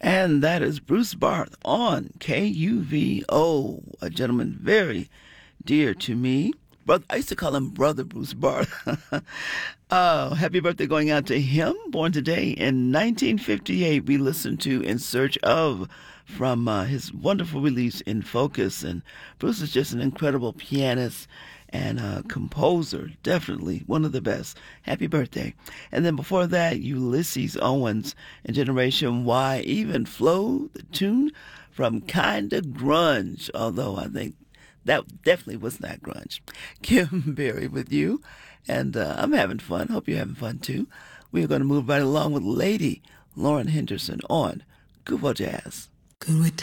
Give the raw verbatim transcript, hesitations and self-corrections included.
And that is Bruce Barth on K U V O, a gentleman very dear to me. Brother, I used to call him Brother Bruce Barth. uh, happy birthday going out to him, born today in nineteen fifty-eight. We listened to In Search Of from uh, his wonderful release In Focus. And Bruce is just an incredible pianist and uh, composer, definitely one of the best. Happy birthday. And then before that, Ulysses Owens and Generation Y, even Flow, the tune from Kinda Grunge, although I think that definitely was not grunge. Kim Berry with you, and uh, I'm having fun. Hope you're having fun too. We're going to move right along with Lady Lauren Henderson on Kuvo Jazz. Could we